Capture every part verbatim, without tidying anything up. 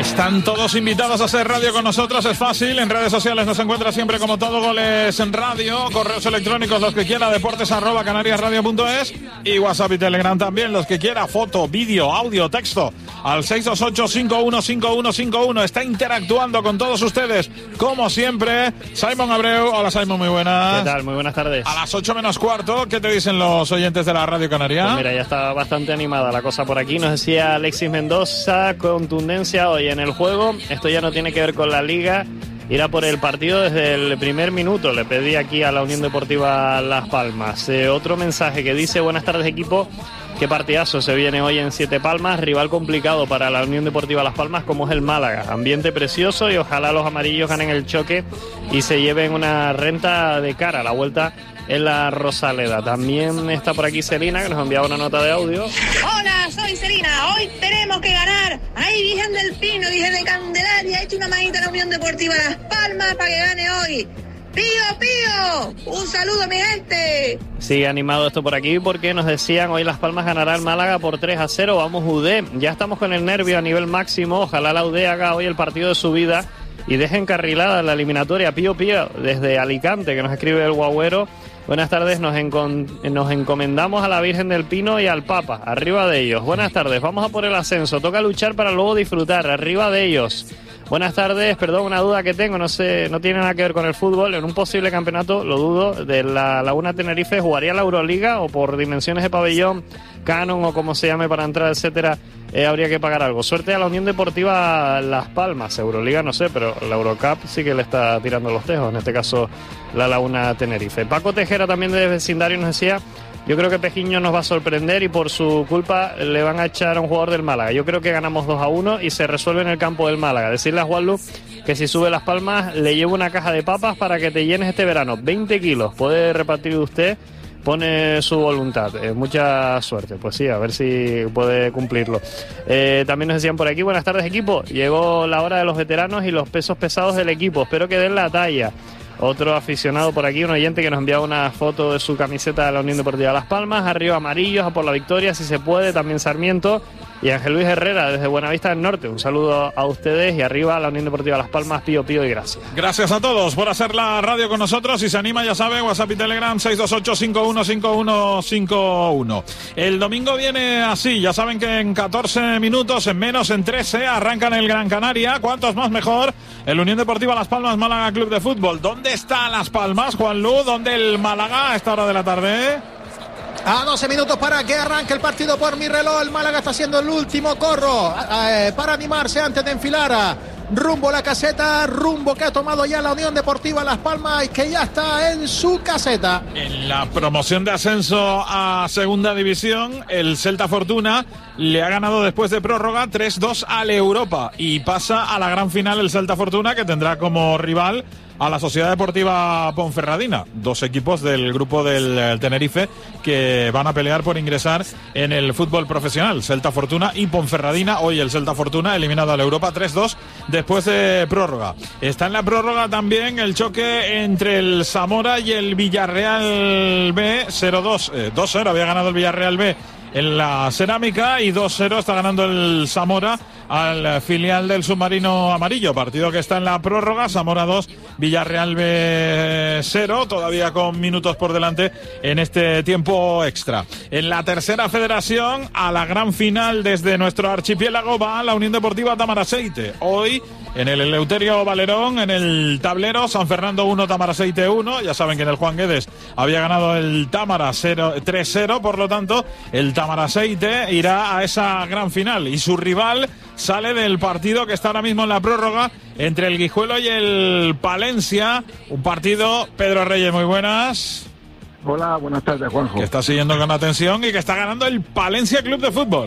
Están todos invitados a hacer radio con nosotros, es fácil, en redes sociales nos encuentra siempre como todo Goles en Radio, correos electrónicos los que quiera, deportes arroba canariasradio punto es y WhatsApp y Telegram también, los que quiera, foto, vídeo, audio, texto, al seis dos ocho, cinco uno cinco uno cinco uno, está interactuando con todos ustedes, como siempre, Simon Abreu. Hola Simon, muy buenas. ¿Qué tal? Muy buenas tardes. A las ocho menos cuarto, ¿qué te dicen los oyentes de la Radio Canaria? Pues mira, ya está bastante animada la cosa por aquí, nos decía Alexis Mendoza, contundencia hoy en el juego, esto ya no tiene que ver con la liga, irá por el partido desde el primer minuto, le pedí aquí a la Unión Deportiva Las Palmas. Eh, otro mensaje que dice, buenas tardes equipo, qué partidazo se viene hoy en Siete Palmas, rival complicado para la Unión Deportiva Las Palmas como es el Málaga, ambiente precioso y ojalá los amarillos ganen el choque y se lleven una renta de cara a la vuelta en la Rosaleda. También está por aquí Celina, que nos enviaba una nota de audio. Hola, soy Celina. Hoy tenemos que ganar. Ahí Virgen del Pino, Virgen de Candelaria, ha hecho una manita a la Unión Deportiva Las Palmas para que gane hoy. ¡Pío, pío! ¡Un saludo, mi gente! Sigue animado esto por aquí porque nos decían hoy Las Palmas ganará el Málaga por tres a cero. Vamos U D. Ya estamos con el nervio a nivel máximo. Ojalá la U D haga hoy el partido de su vida y deje encarrilada la eliminatoria. Pío, pío, desde Alicante, que nos escribe el Guagüero. Buenas tardes, nos, encon- nos encomendamos a la Virgen del Pino y al Papa, arriba de ellos. Buenas tardes, vamos a por el ascenso, toca luchar para luego disfrutar, arriba de ellos. Buenas tardes, perdón, una duda que tengo, no sé, no tiene nada que ver con el fútbol, en un posible campeonato, lo dudo, de la Laguna Tenerife, ¿jugaría la Euroliga o por dimensiones de pabellón, canon o como se llame para entrar, etcétera, eh, habría que pagar algo? Suerte a la Unión Deportiva Las Palmas, Euroliga no sé, pero la Eurocup sí que le está tirando los tejos, en este caso la Laguna Tenerife. Paco Tejera también de vecindario nos decía, yo creo que Pejiño nos va a sorprender y por su culpa le van a echar a un jugador del Málaga. Yo creo que ganamos dos a uno y se resuelve en el campo del Málaga. Decirle a Juanlu que si sube Las Palmas le llevo una caja de papas para que te llenes este verano. veinte kilos, puede repartir usted, pone su voluntad. Eh, mucha suerte, pues sí, a ver si puede cumplirlo. Eh, también nos decían por aquí, buenas tardes equipo, llegó la hora de los veteranos y los pesos pesados del equipo, espero que den la talla. Otro aficionado por aquí, un oyente que nos enviaba una foto de su camiseta de la Unión Deportiva Las Palmas, arriba amarillos, a por la victoria, si se puede, también Sarmiento y Ángel Luis Herrera desde Buenavista del Norte. Un saludo a ustedes y arriba a la Unión Deportiva Las Palmas, pío, pío y gracias. Gracias a todos por hacer la radio con nosotros. Si se anima, ya sabe, WhatsApp y Telegram seis dos ocho, cinco uno cinco uno cinco uno. El domingo viene así, ya saben que en catorce minutos, en menos, en trece, arrancan el Gran Canaria. ¿Cuántos más mejor? El Unión Deportiva Las Palmas, Málaga Club de Fútbol. ¿Dónde está Las Palmas, Juanlu? ¿Dónde el Málaga a esta hora de la tarde? A doce minutos para que arranque el partido por mi reloj. El Málaga está haciendo el último corro eh, para animarse antes de enfilar a rumbo a la caseta, rumbo que ha tomado ya la Unión Deportiva Las Palmas y que ya está en su caseta. En la promoción de ascenso a Segunda División, el Celta Fortuna le ha ganado después de prórroga tres dos al Europa y pasa a la gran final el Celta Fortuna, que tendrá como rival a la Sociedad Deportiva Ponferradina, dos equipos del grupo del Tenerife que van a pelear por ingresar en el fútbol profesional, Celta Fortuna y Ponferradina. Hoy el Celta Fortuna eliminado a la Europa tres dos después de prórroga. Está en la prórroga también el choque entre el Zamora y el Villarreal B, cero dos, eh, dos cero había ganado el Villarreal B en la Cerámica y dos cero está ganando el Zamora al filial del Submarino Amarillo, partido que está en la prórroga. Zamora dos, Villarreal B cero, todavía con minutos por delante en este tiempo extra. En la tercera federación, a la gran final desde nuestro archipiélago va la Unión Deportiva Tamaraceite. Hoy en el Eleuterio Valerón, en el tablero, San Fernando uno, Tamaraceite uno. Ya saben que en el Juan Guedes había ganado el Támara tres cero, por lo tanto el Tamaraceite irá a esa gran final y su rival sale del partido que está ahora mismo en la prórroga entre el Guijuelo y el Palencia. Un partido, Pedro Reyes, muy buenas. Hola, buenas tardes, Juanjo. Que está siguiendo con atención y que está ganando el Palencia Club de Fútbol.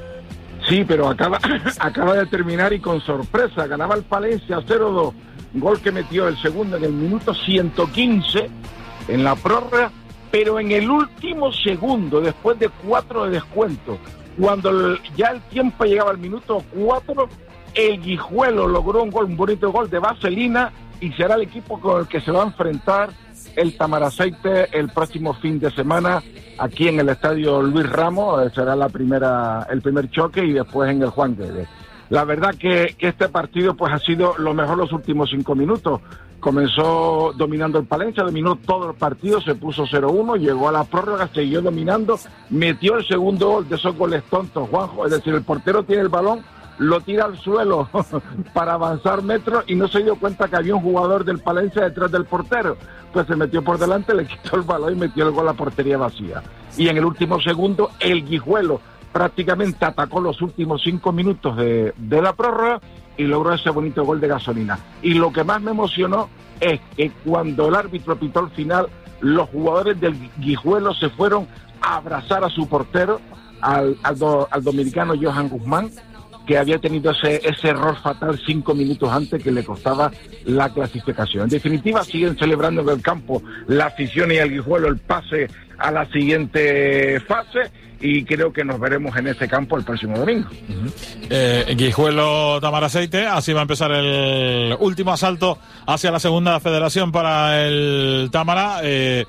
Sí, pero acaba, acaba de terminar y con sorpresa, ganaba el Palencia cero dos, gol que metió el segundo en el minuto ciento quince en la prórroga, pero en el último segundo, después de cuatro de descuento, cuando el, ya el tiempo llegaba al minuto cuatro, el Guijuelo logró un gol, un bonito gol de Vaselina, y será el equipo con el que se va a enfrentar el Tamaraceite el próximo fin de semana aquí en el estadio Luis Ramos. Será la primera, el primer choque, y después en el Juan Guedes. La verdad que, que este partido pues ha sido lo mejor los últimos cinco minutos. Comenzó dominando el Palencia, dominó todo el partido, se puso cero uno, llegó a la prórroga, siguió dominando, metió el segundo gol de esos goles tontos, Juanjo. Es decir, el portero tiene el balón, lo tira al suelo para avanzar metros y no se dio cuenta que había un jugador del Palencia detrás del portero. Pues se metió por delante, le quitó el balón y metió el gol a la portería vacía. Y en el último segundo, el Guijuelo prácticamente atacó los últimos cinco minutos de, de la prórroga y logró ese bonito gol de gasolina. Y lo que más me emocionó es que cuando el árbitro pitó el final, los jugadores del Guijuelo se fueron a abrazar a su portero, al, al, do, al dominicano Johan Guzmán, que había tenido ese, ese error fatal cinco minutos antes que le costaba la clasificación. En definitiva, siguen celebrando en el campo la afición y el Guijuelo el pase a la siguiente fase, y creo que nos veremos en ese campo el próximo domingo. Uh-huh. eh, Guijuelo Tamaraceite, así va a empezar el último asalto hacia la segunda federación para el Támara. Eh,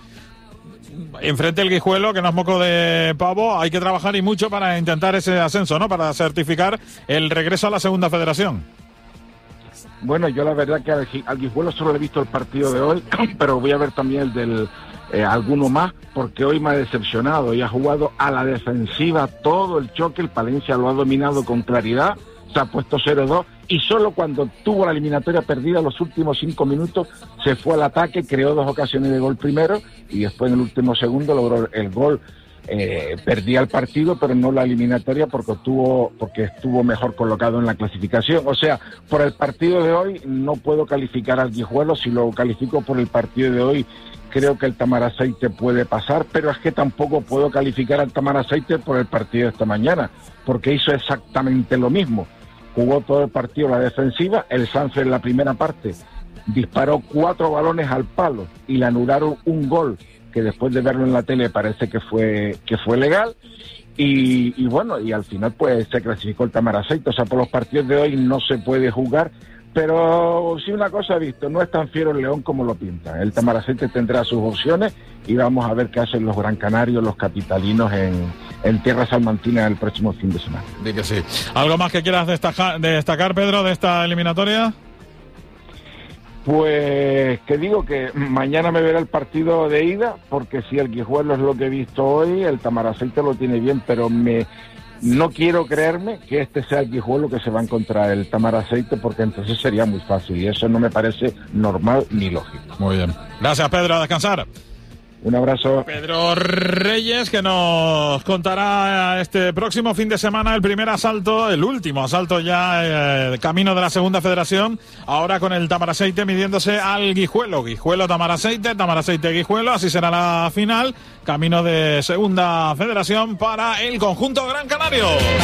enfrente el Guijuelo, que no es moco de pavo, hay que trabajar y mucho para intentar ese ascenso, ¿no? Para certificar el regreso a la segunda federación. Bueno, yo la verdad que al, al Guijuelo solo he visto el partido de hoy, pero voy a ver también el del eh, alguno más, porque hoy me ha decepcionado y ha jugado a la defensiva todo el choque. El Palencia lo ha dominado con claridad, se ha puesto cero dos y solo cuando tuvo la eliminatoria perdida los últimos cinco minutos se fue al ataque, creó dos ocasiones de gol primero y después en el último segundo logró el gol. Eh, perdía el partido pero no la eliminatoria porque estuvo, porque estuvo mejor colocado en la clasificación. O sea, por el partido de hoy no puedo calificar al Guijuelo. Si lo califico por el partido de hoy, creo que el Tamaraceite puede pasar, pero es que tampoco puedo calificar al Tamaraceite por el partido de esta mañana, porque hizo exactamente lo mismo. Jugó todo el partido la defensiva, el Sanfe en la primera parte disparó cuatro balones al palo y le anularon un gol que después de verlo en la tele parece que fue que fue legal, y, y bueno, y al final pues se clasificó el Tamaraceite. O sea, por los partidos de hoy no se puede jugar, pero sí una cosa he visto, no es tan fiero el León como lo pintan. El Tamaraceite tendrá sus opciones y vamos a ver qué hacen los gran canarios, los capitalinos en, en tierra salmantina el próximo fin de semana. Di que sí. ¿Algo más que quieras destacar, destacar, Pedro, de esta eliminatoria? Pues que digo que mañana me verá el partido de ida, porque si el Guijuelo es lo que he visto hoy, el Tamaraceite lo tiene bien, pero me no quiero creerme que este sea el Guijuelo que se va a encontrar el Tamaraceite, porque entonces sería muy fácil y eso no me parece normal ni lógico. Muy bien. Gracias, Pedro, a descansar. Un abrazo. Pedro Reyes, que nos contará este próximo fin de semana el primer asalto, el último asalto ya, eh, camino de la segunda federación, ahora con el Tamaraceite midiéndose al Guijuelo. Guijuelo Tamaraceite, Tamaraceite Guijuelo, así será la final, camino de segunda federación para el conjunto Gran Canario.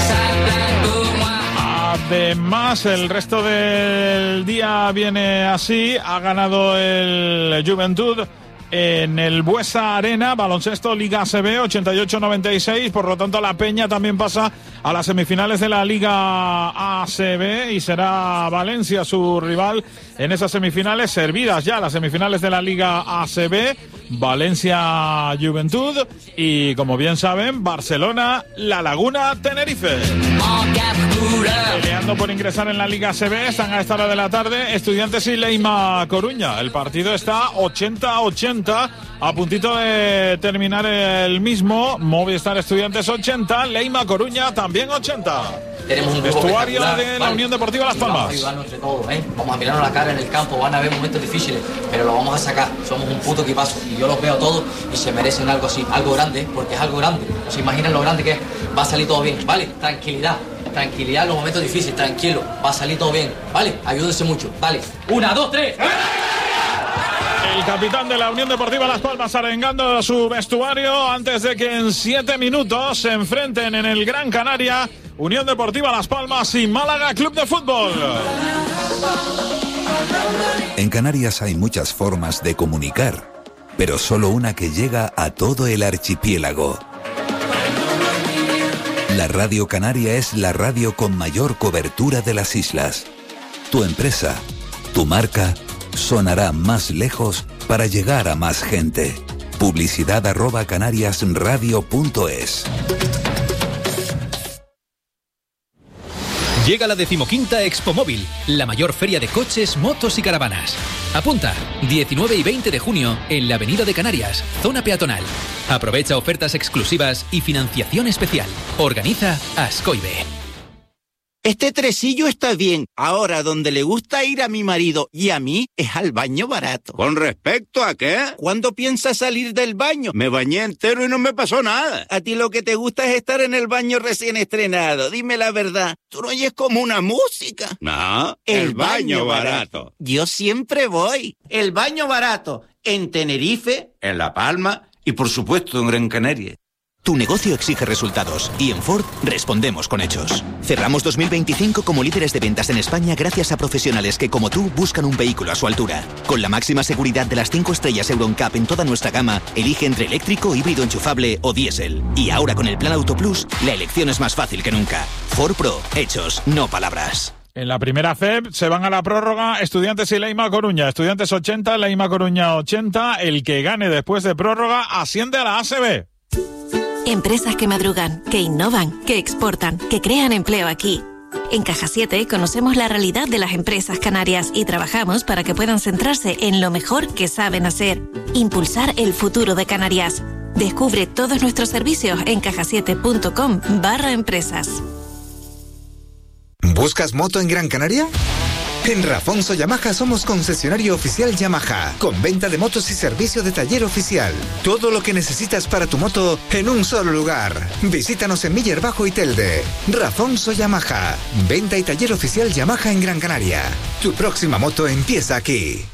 Además, el resto del día viene así, ha ganado el Juventud en el Buesa Arena, baloncesto Liga A C B ochenta y ocho noventa y seis, por lo tanto la Peña también pasa a las semifinales de la Liga A C B y será Valencia su rival en esas semifinales, servidas ya las semifinales de la Liga A C B, Valencia Juventud y, como bien saben, Barcelona La Laguna Tenerife. Peleando por ingresar en la Liga A C B están a esta hora de la tarde Estudiantes y Leima Coruña. El partido está ochenta a ochenta, a puntito de terminar el mismo. Movistar Estudiantes ochenta, Leima Coruña también ochenta. Tenemos un vestuario de la Unión Deportiva Las Palmas. Vamos a ayudarnos entre todos, ¿eh? Vamos a mirarnos la cara en el campo. Van a haber momentos difíciles, pero lo vamos a sacar. Somos un puto equipazo y yo los veo a todos y se merecen algo así, algo grande, porque es algo grande. ¿No se imaginan lo grande que es? Va a salir todo bien, ¿vale? Tranquilidad. Tranquilidad en los momentos difíciles, tranquilo, va a salir todo bien, ¿vale? Ayúdense mucho, dale. Una, dos, tres. El capitán de la Unión Deportiva Las Palmas arengando su vestuario antes de que en siete minutos se enfrenten en el Gran Canaria Unión Deportiva Las Palmas y Málaga Club de Fútbol. En Canarias hay muchas formas de comunicar, pero solo una que llega a todo el archipiélago. La Radio Canaria es la radio con mayor cobertura de las islas. Tu empresa, tu marca, sonará más lejos para llegar a más gente. Publicidad arroba canariasradio punto es. Llega la decimoquinta Expo Móvil, la mayor feria de coches, motos y caravanas. Apunta, diecinueve y veinte de junio, en la Avenida de Canarias, zona peatonal. Aprovecha ofertas exclusivas y financiación especial. Organiza Ascoibe. Este tresillo está bien. Ahora, donde le gusta ir a mi marido y a mí es al baño barato. ¿Con respecto a qué? ¿Cuándo piensas salir del baño? Me bañé entero y no me pasó nada. A ti lo que te gusta es estar en el baño recién estrenado. Dime la verdad. ¿Tú no oyes como una música? No, el, el baño, baño barato. barato. Yo siempre voy. El baño barato. En Tenerife, en La Palma y por supuesto en Gran Canaria. Tu negocio exige resultados y en Ford respondemos con hechos. Cerramos dos mil veinticinco como líderes de ventas en España gracias a profesionales que como tú buscan un vehículo a su altura. Con la máxima seguridad de las cinco estrellas Euro N C A P en toda nuestra gama, elige entre eléctrico, híbrido enchufable o diésel. Y ahora con el Plan Auto Plus, la elección es más fácil que nunca. Ford Pro, hechos, no palabras. En la primera C E P se van a la prórroga Estudiantes y Leima Coruña. Estudiantes ochenta, Leima Coruña ochenta. El que gane después de prórroga asciende a la A S B. Empresas que madrugan, que innovan, que exportan, que crean empleo aquí. En Caja siete conocemos la realidad de las empresas canarias y trabajamos para que puedan centrarse en lo mejor que saben hacer. Impulsar el futuro de Canarias. Descubre todos nuestros servicios en cajasiete.com barra empresas. ¿Buscas moto en Gran Canaria? En Rafonso Yamaha somos concesionario oficial Yamaha, con venta de motos y servicio de taller oficial. Todo lo que necesitas para tu moto en un solo lugar. Visítanos en Miller Bajo y Telde. Rafonso Yamaha, venta y taller oficial Yamaha en Gran Canaria. Tu próxima moto empieza aquí.